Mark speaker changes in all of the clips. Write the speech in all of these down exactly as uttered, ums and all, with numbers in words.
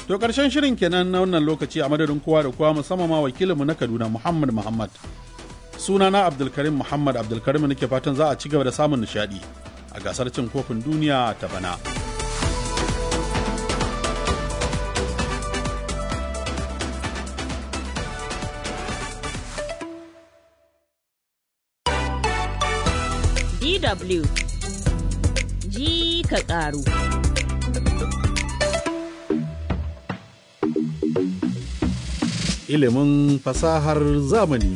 Speaker 1: To ƙarshen shirin kenan na wannan lokaci a madadin kowa da kowa musamman ma wakilinmu na Kaduna Muhammad Muhammad. Sunana Abdulkarim Muhammad Abdulkarim nake fatan za a ci gaba da samun nishaɗi a gasar cin kofin duniya ta bana.
Speaker 2: D W ji ka ƙaru.
Speaker 1: Ilimin fasahar zamani.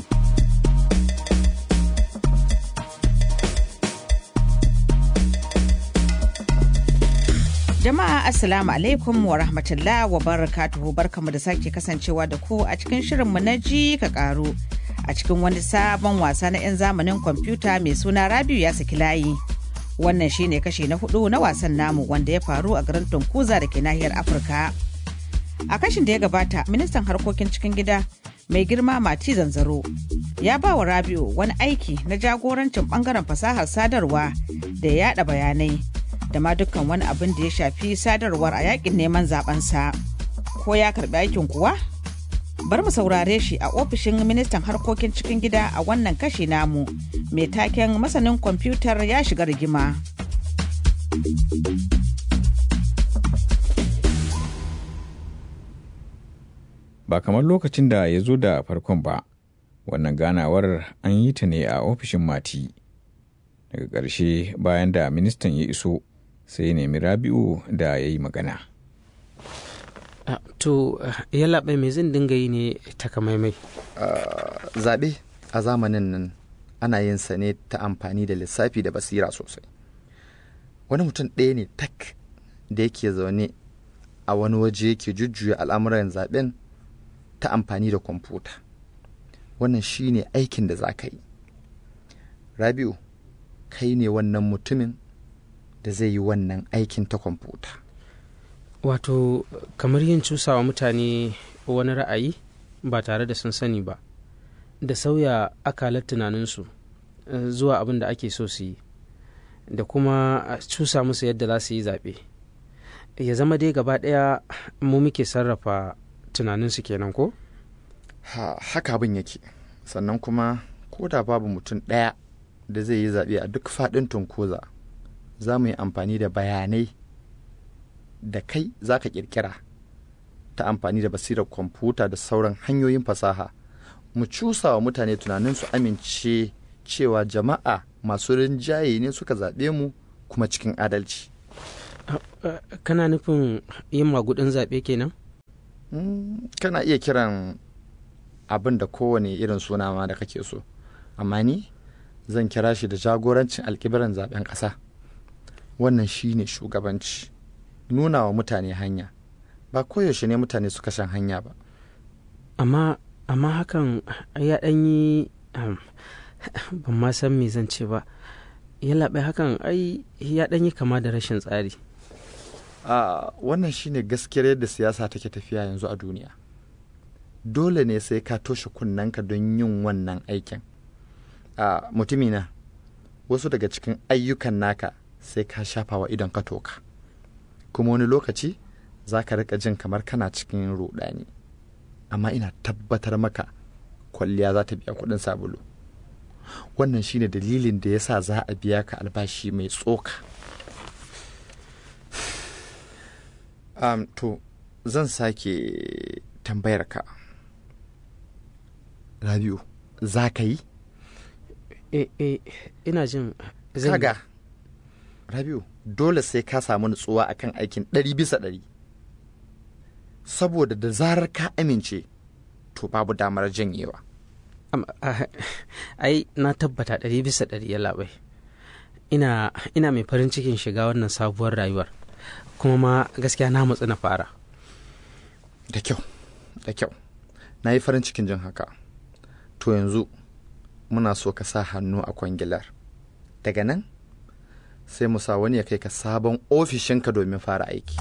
Speaker 3: Jama'a Assalamu alaikum wa rahmatullah wa barakatuhu, barkamu da sake kasancewa da ku a cikin shirinmu na ji ka ƙaru. A cikin wani sabon wasa na 'yan zamanin kwamfuta mai suna Rabiu ya saki layi. Wannan shine kashi na hudu na wasan namu wanda ya faru a garin Tunkuza da ke nahiyar Afirka. A kashin da ya gabata, ministan harkokin cikin gida mai girma Mati Zanzaro ya ba wa Rabiu wani aiki na jagorancin bangaren fasahar sadarwa da ya yada bayanai da ma dukkan wani abin da ya shafi sadarwar a yakin neman zabensa. Ko ya karbi aikin kuwa? Bar mu saurare shi a ofishin ministan harkokin cikin gida a wannan kashi namu mai taken masanin kwamfutar ya shiga rigima.
Speaker 4: Ba kamar lokacin da ya zo da farkon ba, wannan ganawar an yi ta ne a ofishin Mati. Daga ƙarshe bayan da ministan ya iso sai ya nemi Rabi'u da ya yi magana.
Speaker 5: Uh, to uh, ya laɓe mai zan dinga yi ne takamaimai.
Speaker 6: Uh, zaɓe a zamanin nan ana yin sa ne ta amfani da lissafi da basira sosai. Wani mutum ɗaya ne tak da yake zaune a wani waje yake jujjuya al'amuran zaɓen ta amfani da kwamfuta. Wannan shi ne aikin da za ka yi. Rabi'u, kai ne wannan mutumin da zai yi wannan aikin ta kwamfuta.
Speaker 5: Wato kamar yin cusawa mutane wani ra'ayi ba tare da sun sani ba, da sauya akalar tunaninsu zuwa abin da ake so su yi, da kuma cusa musu yadda za su yi zaɓe. Ya zama dai gaba ɗaya mu muke sarrafa tunaninsu kenan ko?
Speaker 6: Ha, haka abin yake. Sannan kuma ko da babu mutum ɗaya da zai yi zaɓe a duk faɗin Tunkuza, za mu yi amfani da bayanai da kai za ka ƙirƙira ta amfani da basirar kwamfuta da sauran hanyoyin fasaha, mu cusa wa mutane tunanin su amince cewa jama'a masu rinjaye ne suka zaɓe mu kuma cikin adalci.
Speaker 5: Kana nufin yin magudin zaɓe kenan?
Speaker 6: Mm, kana iya kiran abin da kowane irin suna ma da kake so, amma ni zan kira shi da jagorancin alƙibran zaɓen ƙasa. Wannan shi ne shugabanci, nuna wa mutane hanya, ba koyaushe ne mutane suka shan hanya ba.
Speaker 5: Amma amma hakan ya ɗan yi um, ban ma san me zan ce ba, ya laɓe hakan ai ya ɗan yi kama da rashin tsari.
Speaker 6: a wannan shi ne gaskiyar yadda siyasa take tafiya yanzu a duniya. Dole ne sai ka toshe kunnanka don yin wannan aikin. a mutumina, wasu daga cikin ayyukan naka sai ka shafa wa idon ka toka, kuma wani lokaci za ka rika jin kamar kana cikin rudani, amma ina tabbatar maka kwalliya za ta biya kudin sabulu. Wannan shine dalilin da yasa za a biya ka albashi mai tsoka. um, to zan sake tambayar ka, Rabiu, za ka yi?
Speaker 5: E, e, ina jin
Speaker 6: kaga Rabiu, dole sai ka samu nutsuwa akan aikin ɗari bisa ɗari, saboda da zarar ka amince to babu damar janyewa.
Speaker 5: um, uh, ai na tabbata ɗari bisa ɗari ya labai. ina ina mai farin cikin shiga wannan sabuwar rayuwar, kuma ma gaskiya na matsu na fara.
Speaker 6: Da kyau, da kyau, na yi farin cikin jin haka. To yanzu muna so ka sa hannu a kwangilar, daga nan sai mu sa wani ya kai ka sabon ofishinka domin fara aiki.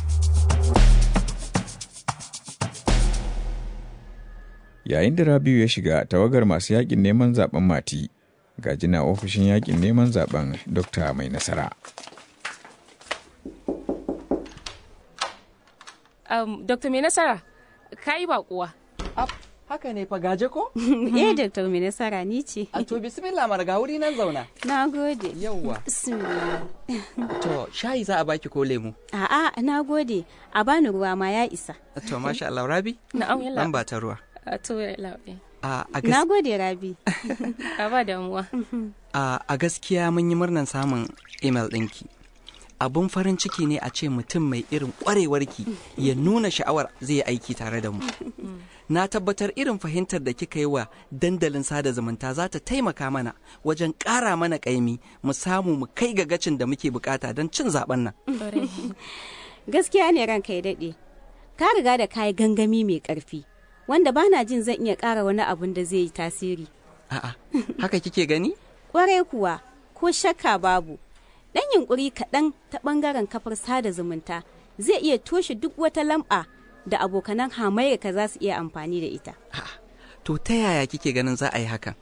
Speaker 4: Yayin da Rabiu ya shiga tawagar masu yakin neman zaben Mati, gajina ofishin yakin neman zaben Dokta Mai Nasara.
Speaker 7: um, Dokta Mai Nasara, ka yi baƙuwa.
Speaker 8: Haka ne fa gaje ko?
Speaker 9: Eh, Dokta Mai Nasara ni ce.
Speaker 8: A to bismillah marga wuri nan zauna.
Speaker 9: Na gode.
Speaker 8: Yawwa.
Speaker 9: Bismillah.
Speaker 8: To shayi za a baki ko lemu?
Speaker 9: A'a, na gode. A bani ruwa ma ya isa.
Speaker 8: To masha Allah Rabi?
Speaker 7: Na'am yalla.
Speaker 8: Dan ba ta ruwa.
Speaker 7: To yalla.
Speaker 8: A a
Speaker 9: Na gode Rabi.
Speaker 7: A ba damuwa.
Speaker 8: A a gaskiya mun yi murnan samun email ɗinki. Abun farin ciki ne a ce mutum mai irin ƙwarewarki ya nuna sha'awar zai yi aiki tare da mu. Na tabbatar irin fahimtar da kika yi wa dandalin sada zumunta za ta taimaka mana wajen ƙara mana ƙaimi mu samu mu kai ga gacin da muke bukata don cin zaben nan.
Speaker 9: Gaskiya ne ranka ya daɗe. Ka riga da kayi gangami mai ƙarfi, wanda bana jin zan iya ƙara wani abun da zai yi tasiri.
Speaker 8: A'a, haka kike gani?
Speaker 9: Ƙwarai kuwa, ko shakka babu. Ɗan yunƙuri kaɗan ta ɓangaren kafar sada zumunta zai iya toshe duk wata lamba da abokanan hamayyarka za su iya amfani da ita.
Speaker 8: To ta yaya kike ganin za a yi hakan?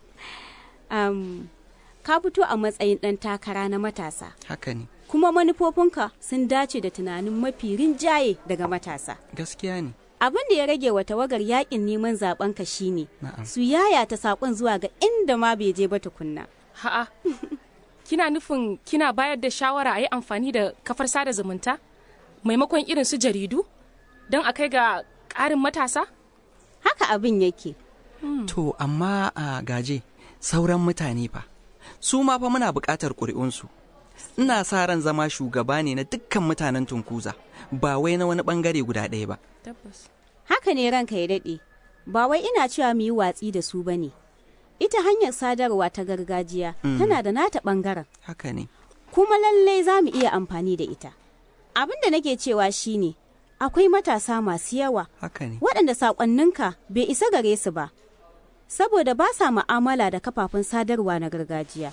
Speaker 9: Um, ka fito a matsayin ɗan takara na matasa.
Speaker 8: Haka ne.
Speaker 9: Kuma manufofinka sun dace da tunanin mafi rinjaye daga matasa.
Speaker 8: Gaskiya ne.
Speaker 9: Abin da ya rage wa tawagar yakin neman zaɓenka shine su yayata saƙon zuwa ga inda ma bai je ba tukunna.
Speaker 7: Ha'a. Kina nufin kina bayar da shawara a yi amfani da kafar sada zumunta maimakon irin su jaridu don a kai ga ƙarin matasa?
Speaker 9: Haka abin yake.
Speaker 8: Hmm. To, amma a gaje sauran mutane fa, su ma fa muna buƙatar ƙuri'unsu. Ina sa ran zama shugaba ne na dukkan mutanen Tunkuza, ba wai na wani ɓangare guda ɗaya ba.
Speaker 7: Tabbas.
Speaker 9: Haka ne ranka ya daɗe, ba wai ina cewa mu yi watsi da su ba ne. Ita hanyar sadarwa ta gargajiya mm. tana da nata ɓangaren.
Speaker 8: Haka ne.
Speaker 9: Kuma lallai za mu iya amfani da ita. Abin da nake cewa shine akwai matasa masu yawa.
Speaker 8: Haka ne.
Speaker 9: Waɗanda saƙonninka bai isa gare su ba, saboda ba sa mu'amala da kafafen sadarwa na gargajiya.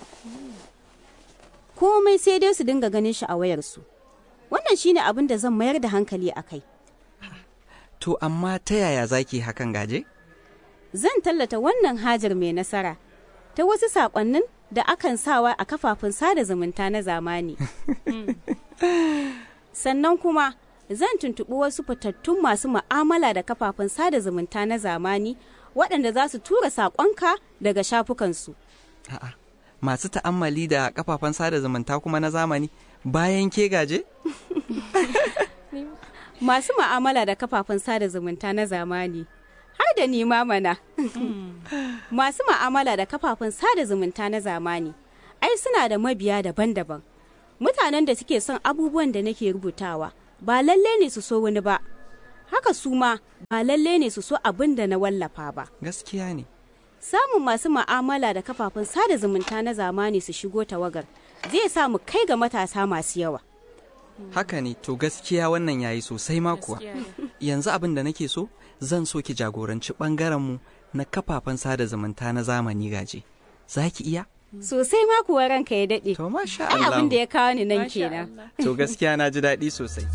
Speaker 9: Komai sai dai su dinga ganin shi a wayarsu. Wannan shine abin da zan mayar da hankali a kai.
Speaker 8: To amma ta yaya zaki hakan gaje?
Speaker 9: Zan tallata wannan hajar mai nasara ta wasu saƙonnin da akan sawa a kafafen sada zumunta na zamani. Sannan kuma zan tuntuɓi wasu fitattun masu mu'amala da kafafen sada zumunta na zamani waɗanda za su tura saƙonka daga shafukansu.
Speaker 8: A'a, masu ta'ammali da kafafen sada zumunta kuma na zamani bayan ke gaje?
Speaker 9: Masu mu'amala da kafafen sada zumunta na zamani. Har da ni mana. Masu ma'amala da kafafen sada zumunta na zamani, ai suna da mabiya daban-daban. Mutanen da suke son abubuwan da nake rubutawa, ba lalle ne su so wani ba. Haka su ma ba lalle ne su so abin da na wallafa ba.
Speaker 8: Gaskiya ne.
Speaker 9: Samun masu ma'amala da kafafen sada zumunta na zamani su shigo tawagar zai sa mu kai ga matasa masu yawa.
Speaker 8: Haka ne, to gaskiya wannan yayi sosai ma kuwa. Yanzu abin da nake so, zan so ki jagoranci ɓangarenmu na kafafen sada zumunta na zamani gaje. Za ki iya?
Speaker 9: Sosai ma kuwa ranka ya daɗe.
Speaker 8: To masha Allah.
Speaker 9: Ai abin da ya kawo ni nan kenan.
Speaker 8: To gaskiya na ji daɗi sosai.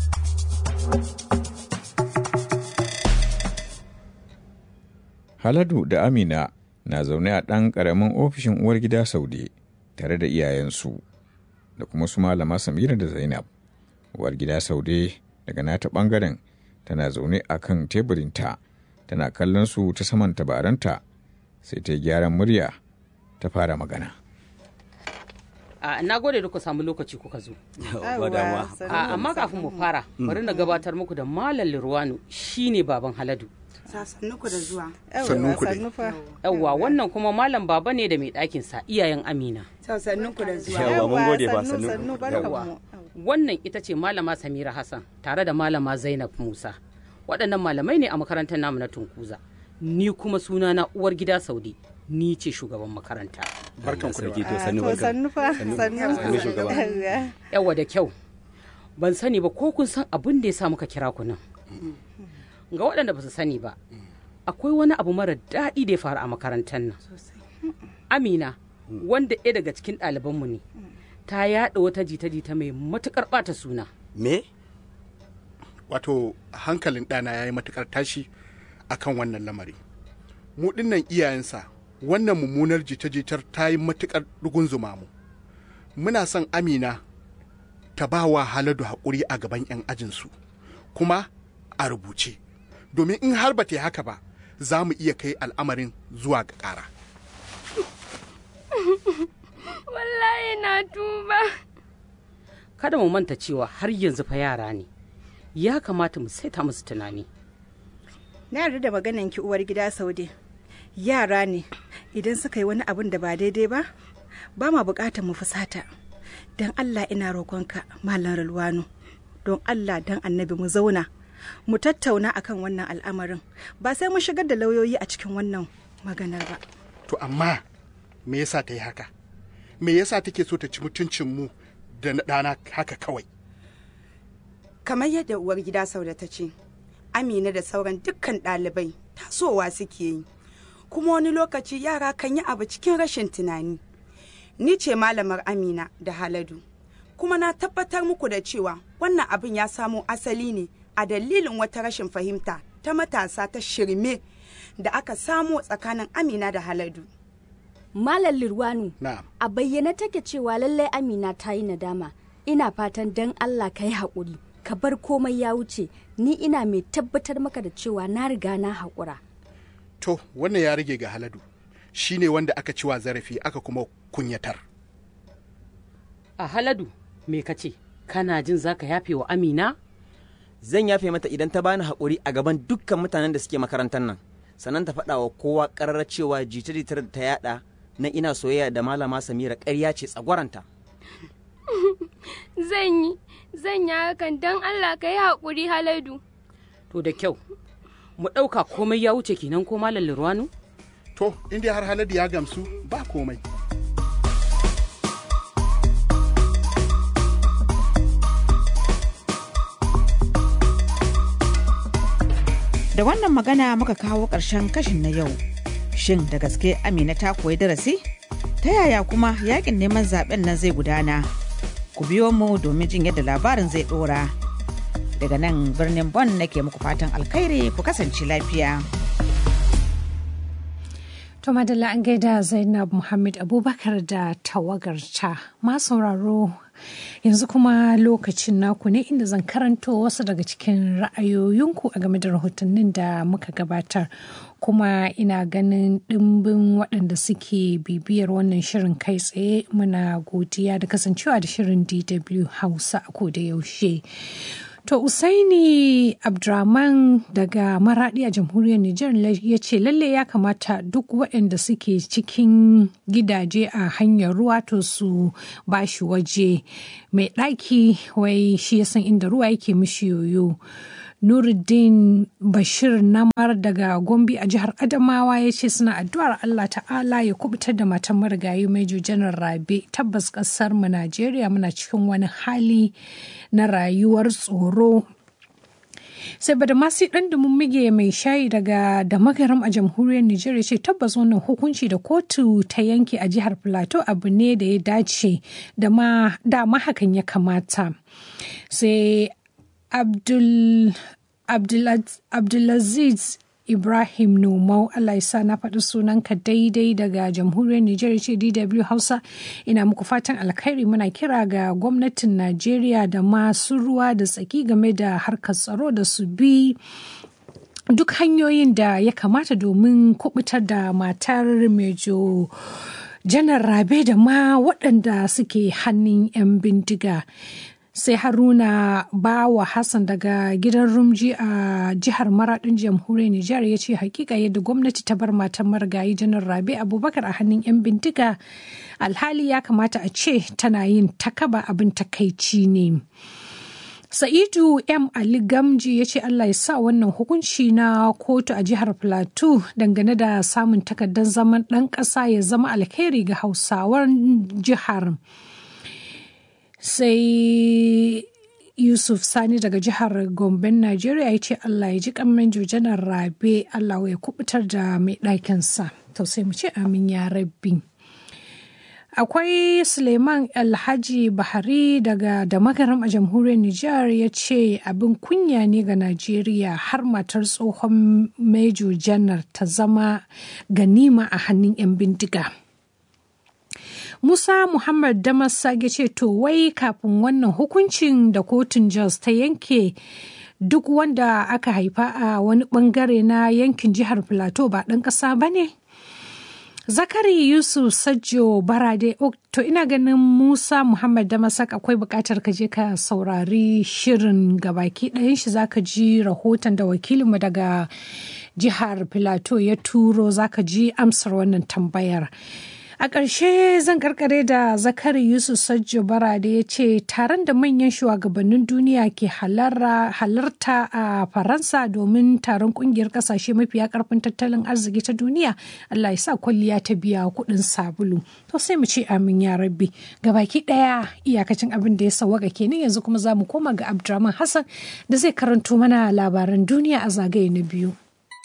Speaker 4: Haladu da Amina na zaune a ɗan ƙaramin ofishin uwar gida Saude tare da iyayensu da kuma su malama Samira da Zainab. Uwar gida Saude daga nata ɓangaren tana zaune a kan teburinta tana kallon su ta saman tabaranta sai ta yi gyaran murya ta fara magana.
Speaker 10: A na gode da ku samu lokaci kuka zo. Amma kafin mu fara bari na gabatar muku da Malam Lirwanu shine baban Haladu.
Speaker 11: Sannuku da zuwa.
Speaker 6: Sannuku da.
Speaker 10: Yawwa wannan kuma Malam Baba ne da mai ɗakin sa iyayen Amina.
Speaker 11: Sannuku da zuwa.
Speaker 6: Yawwa mun gode ba sannuku.
Speaker 10: Wannan ita ce Malama Samira Hassan tare da Malama Zainab Musa. Waɗannan malamai ne a makarantar namu na Tunkuza. Ni kuma suna na uwar gida Saudi. Ni ce shugaban makaranta.
Speaker 6: Barkan ku da ke to sannu barkan.
Speaker 11: Sannu fa sannu
Speaker 6: shugaba.
Speaker 10: Yawwa da kyau. Ban sani ba ko kun san abin da ya sa muka kira ku nan. Ga waɗanda ba su sani ba, akwai wani abu mara daɗi da ya faru a makarantar nan. Amina, wanda ɗaya daga cikin ɗalibanmu ne, ta yaɗa wata jita-jita mai matuƙar ɓata suna.
Speaker 12: Me? Wato hankalin ɗana ya yi matuƙar tashi a kan wannan lamari. Mu ɗinnan iyayensa, wannan mummunar jita-jitar ta yi matuƙar rugunzuma mu. Muna son Amina ta ba wa Haladu haƙuri a gaban 'yan ajinsu, kuma a rubuce, domin in har ba ta yi haka ba za mu iya kai al'amarin zuwa ga ƙara.
Speaker 13: Wallahi na tuba.
Speaker 10: Kada mu manta cewa har yanzu fa yara ne, ya kamata mu saita musu tunani.
Speaker 11: Na yarda da maganan ki uwar gida Saude. Yara ne, idan suka yi wani abin da ba daidai ba, ba ma bukatar mu fusata. Don Allah ina roƙonka, Malam Rulwanu, don Allah don annabi mu zauna, mu tattauna akan wannan al'amarin, ba sai mu shigar da lauyoyi a cikin wannan maganar ba.
Speaker 12: To amma me yasa ta yi haka? Me yasa take so ta ci mutuncin mu da na ɗana haka kawai?
Speaker 11: Kamar yadda uwar gida Saude ta ce, Amina da sauran dukkan ɗalibai tasowa suke yi, kuma wani lokaci yara kan yi abu cikin rashin tunani. Ni ce malamar Amina da Haladu, kuma na tabbatar muku da cewa wannan abin ya samo asali ne a dalilin wata rashin fahimta ta matasa ta shirme da aka samo tsakanin Amina da Haladu.
Speaker 13: Malam Lirwanu,
Speaker 12: Na'am.
Speaker 13: a bayyana take cewa lallai Amina ta yi nadama. Ina fatan dan Allah ka yi haƙuri, ka bar komai ya wuce. Ni ina mai tabbatar maka da cewa na riga na haƙura.
Speaker 12: To, wannan ya rage ga Haladu. Shi ne wanda aka ciwa zarafi aka kuma kunyatar.
Speaker 10: A Haladu, me ka ce? Kana jin za ka yafe wa Amina?
Speaker 14: Zan yafe mata idan ta bani haƙuri a gaban dukkan mutanen da suke makarantar nan. Sannan ta faɗa wa kowa ƙararra cewa jita-jitar da ta yaɗa na ina soyayya da Malama Samira ƙarya ce tsagwaranta.
Speaker 13: Zan yi, zan yi hakan don Allah ka yi haƙuri Haladu.
Speaker 10: To da kyau, mu ɗauka komai ya wuce kenan ko Malam Lirwanu?
Speaker 12: To, inda har Haladu ya gamsu ba komai.
Speaker 3: Da wannan magana muka kawo ƙarshen kashin na yau. Shin da gaske Amina ta koyi darasi? Ta yaya kuma yakin neman zaben nan zai gudana? Ku biyo mu domin jin yadda labarin zai ɗora. Daga nan birnin Bon nake muku fatan alkhairi, ku kasance lafiya.
Speaker 15: To madalla an gaida Zainab Muhammad Abubakar da tawagarta. Ma sauraro yanzu kuma lokacin naku ne inda zan karanto wasu daga cikin ra'ayoyinku a game da rahotannin da muka gabatar. Kuma ina ganin ɗimbin waɗanda suke bibiyar wannan shirin kai tsaye, muna godiya da kasancewa da shirin D W Hausa a koda yaushe. To Usaini Abdurrahman daga Maradi a jamhuriyar Nijar ya ce lalle ya kamata duk waɗanda suke cikin gidaje a hanyar ruwa to su ba shi waje. Mai ɗaki wai shi ya san inda ruwa yake mishi yoyo. Nuruddin Bashir Namar daga Gombe a jihar Adamawa ya ce suna addu'ar Allah ta'ala ya kubutar da matan marigayi Major Janar Rabe. Tabbas kasar mu Najeriya muna cikin wani hali na rayuwar tsoro. Sai bada masu dan mige mai shayi daga da magaram a jamhuriyar Nijar ya ce tabbas wannan hukunci da kotu ta yanke a jihar Plateau abu ne da ya dace da ma dama hakan ya kamata. Sai Abdul, Abdul, Abdulaziz Ibrahim Nomau, Allah ya sa na faɗi sunanka daidai daga jamhuriyar Nijar ce D W Hausa, ina muku fatan alkhairi. Muna kira ga gwamnatin Najeriya da masu ruwa da tsaki game da harkar tsaro da su bi duk hanyoyin da ya kamata domin kubutar da matar Mejo Janar Rabe da ma waɗanda suke hannun 'yan bindiga. Sai Haruna Bawa Hassan daga gidan Rumji a jihar Maradin jamhuriyar Nijar ya ce hakika yadda gwamnati ta bar matan marigayi Janar Rabe Abubakar a hannun 'yan bindiga alhali ya kamata a ce tana yin takaba abin takaici ne. Sa'idu M. Ali Gamji ya ce Allah ya sa wannan hukunci na kotu a jihar Plateau dangane da samun takardar zaman ɗan ƙasa ya zama alheri ga Hausawan jihar. Sai Yusuf Sani daga jihar Gomben Najeriya ya ce Allah ya ji kamar Janar Rabe, Allah ya kubutar da mai ɗakinsa. To sai mu ce amin ya rabbi. Akwai Suleiman Alhaji Bahari daga da magaram a jamhuriyar Nijar ya ce abin kunya ne ga Najeriya har matar tsohon Major Janar ta zama ganima a hannun 'yan bindiga. Musa Muhammad Damas ya ce to wai kafin wannan hukuncin da kotun Jos ta yanke duk wanda aka haifa a wani bangare na yankin jihar Plateau ba ɗan ƙasa ba ne? Zakari Yusuf Sajjo Barade, to ina ganin Musa Muhammad Damasak akwai buƙatar ka je ka saurari shirin gabaki ɗayan shi zaka ji rahoton da wakilinmu daga jihar Plateau ya turo zaka ji amsar wannan tambayar. A ƙarshe zan karkare da Zakari Yusuf Sajjo Barade ya ce taron da manyan shugabannin duniya ke halarta a Faransa domin taron ƙungiyar ƙasashe mafiya ƙarfin tattalin arziki ta duniya, Allah ya sa kwalliya ta biya kuɗin sabulu. To sai mu ce amin ya rabbi. Gabaki ɗaya iyakacin abin da ya sawwaka kenan yanzu kuma za mu koma ga Abdurrahman Hassan da zai karanto mana labaran duniya a zagaye na biyu.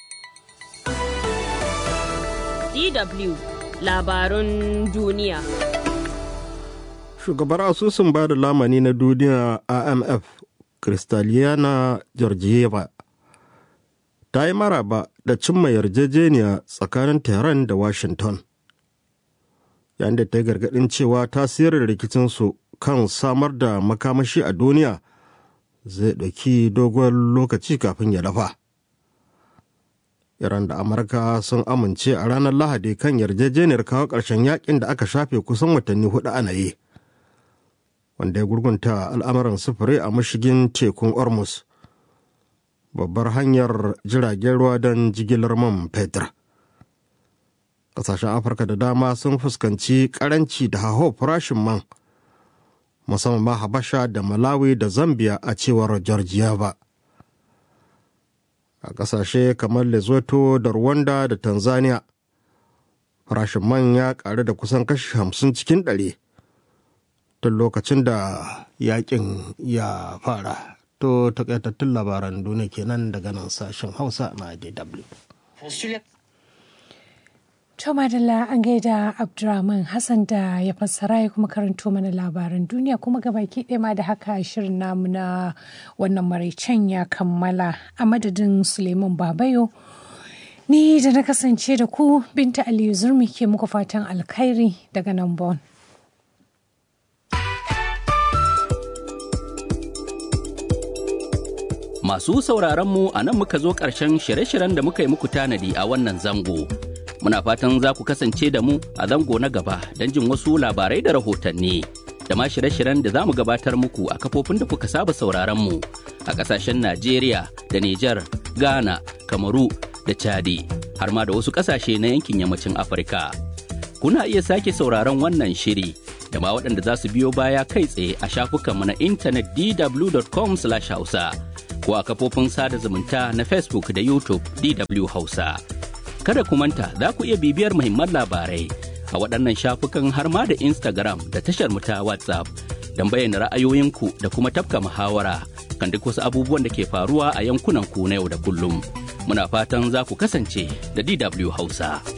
Speaker 2: D W Labarun duniya.
Speaker 16: Shugabar asusun ba da lamani na duniya I M F, Kristalina Georgieva, ta yi maraba da cimma yarjejeniya tsakanin Tehran da Washington, yayin da ta yi gargaɗin cewa tasirin rikicinsu kan samar da makamashi a duniya zai ɗauki dogon lokaci kafin ya lafa. Iran da Amurka sun amince a ranar Lahadi kan yarjejeniyar kawo ƙarshen yakin da aka shafe kusan watanni hudu ana yi, wanda ya gurgunta al'amuran sufuri a mashigin tekun Hormuz, babbar hanyar jiragen ruwa don jigilar man fetur. Ƙasashen Afirka da dama sun fuskanci ƙaranci da hauhawar farashin man, musamman ma Habasha da Malawi da Zambia a cewar Georgieva. A ƙasashe kamar Lesotho da Rwanda da Tanzania, farashin man ya ƙaru da kusan kashi hamsin cikin ɗari tun lokacin da yakin ya fara. To takaitattun labaran duniya kenan daga nan sashen Hausa na D W.
Speaker 15: To madalla an gaida Abdurrahman Hassan da ya fassara ya kuma karanto mana labaran duniya kuma gabaki ɗaya ma da haka shirin namu na wannan maraicen ya kammala a madadin Suleiman Babayo. Ni da na kasance da ku Binta Aliyu Zurmi ke muku fatan alkhairi daga nan Bon.
Speaker 17: Masu sauraron mu a nan muka zo ƙarshen shirye-shiryen da muka yi muku tanadi a wannan zango. Muna fatan za ku kasance da mu a zango na gaba don jin wasu labarai da rahotanni da ma shirye-shiryen da za mu gabatar muku a kafofin da kuka saba sauraron mu a ƙasashen Najeriya da Nijar, Ghana, Kamaru da Chadi har ma da wasu ƙasashe na yankin yammacin Afirka. Kuna iya sake sauraron wannan shiri da ma waɗanda za su biyo baya kai tsaye a shafukanmu na intanet d w dot com slash hausa ko a kafofin sada zumunta na Facebook da YouTube D W Hausa. Kada ku manta za ku iya bibiyar muhimman labarai a waɗannan shafukan har ma da Instagram da tashar mu ta WhatsApp don bayyana ra'ayoyinku da kuma tafka muhawara kan duk wasu abubuwan da ke faruwa a yankunan ku na yau da kullum. Muna fatan za ku kasance da D W Hausa.